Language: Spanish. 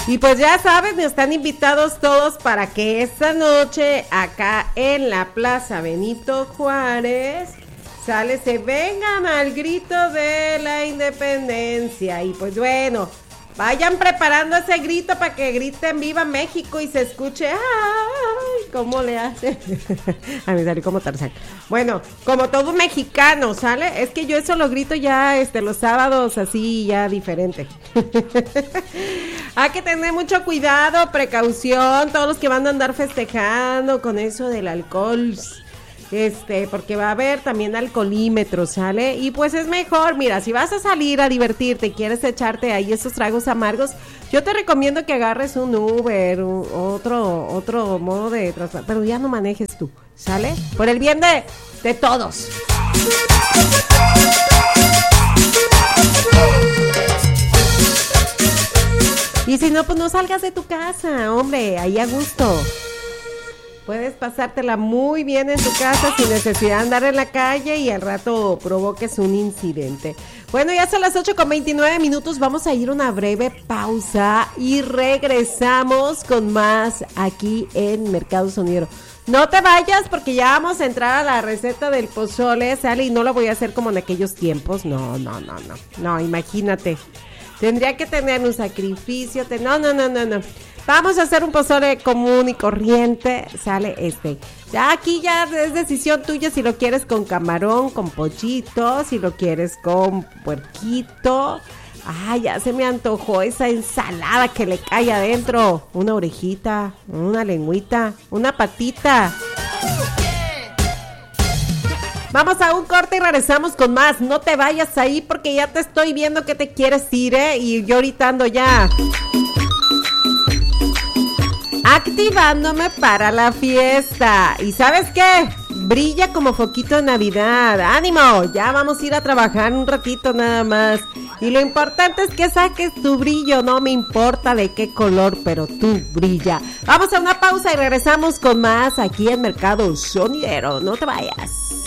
Y pues ya saben, están invitados todos para que esta noche acá en la Plaza Benito Juárez se vengan al grito de la independencia. Y pues bueno, vayan preparando ese grito para que griten ¡Viva México! Y se escuche ¡ay! ¿Cómo le hace? A mí salió como Tarzán. Bueno, como todo mexicano, ¿sale? Es que yo eso lo grito ya los sábados así ya diferente. Hay que tener mucho cuidado, precaución, todos los que van a andar festejando con eso del alcohol. Porque va a haber también alcoholímetro, ¿sale? Y pues es mejor, mira, si vas a salir a divertirte y quieres echarte ahí esos tragos amargos, yo te recomiendo que agarres un Uber, otro modo de transporte, pero ya no manejes tú, ¿sale? Por el bien de todos. Y si no, pues no salgas de tu casa, hombre, ahí a gusto. Puedes pasártela muy bien en tu casa sin necesidad de andar en la calle y al rato provoques un incidente. Bueno, ya son las 8:29, vamos a ir a una breve pausa y regresamos con más aquí en Mercado Sonidero. No te vayas porque ya vamos a entrar a la receta del pozole, ¿sale? Y no lo voy a hacer como en aquellos tiempos, no, imagínate. Tendría que tener un sacrificio, no. Vamos a hacer un pozole común y corriente, sale Ya aquí ya es decisión tuya si lo quieres con camarón, con pollito, si lo quieres con puerquito. Ay, ya se me antojó esa ensalada que le cae adentro. Una orejita, una lengüita, una patita. Vamos a un corte y regresamos con más. No te vayas ahí porque ya te estoy viendo que te quieres ir, y yo ahorita ando ya activándome para la fiesta. ¿Y sabes qué? Brilla como foquito de Navidad. ¡Ánimo! Ya vamos a ir a trabajar un ratito nada más. Y lo importante es que saques tu brillo. No me importa de qué color, pero tú brilla. Vamos a una pausa y regresamos con más aquí en Mercado Sonidero. No te vayas.